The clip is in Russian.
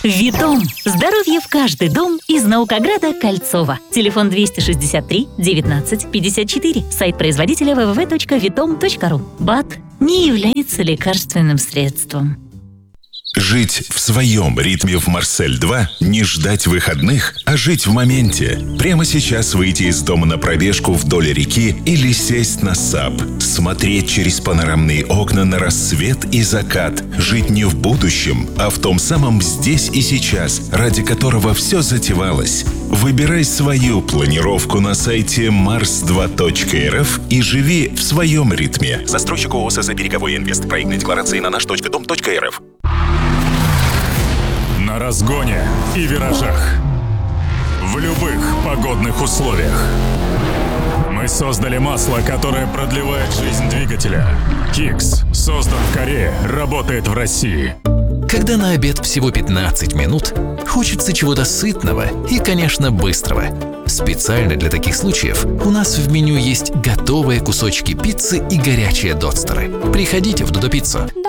Витом. Здоровье в каждый дом из Наукограда Кольцова. Телефон 263 19 54. Сайт производителя www.vitom.ru. БАД не является лекарственным средством. Жить в своем ритме в Марсель-2, не ждать выходных, а жить в моменте. Прямо сейчас выйти из дома на пробежку вдоль реки или сесть на САП. Смотреть через панорамные окна на рассвет и закат. Жить не в будущем, а в том самом здесь и сейчас, ради которого все затевалось. Выбирай свою планировку на сайте mars2.rf и живи в своем ритме. Застройщик ООО «СС Береговой Инвест». Проектные декларации на наш.дом.рф. На разгоне и виражах. В любых погодных условиях. Мы создали масло, которое продлевает жизнь двигателя. Кикс создан в Корее, работает в России. Когда на обед всего 15 минут, хочется чего-то сытного и, конечно, быстрого. Специально для таких случаев у нас в меню есть готовые кусочки пиццы и горячие додстеры. Приходите в Додо Пиццу.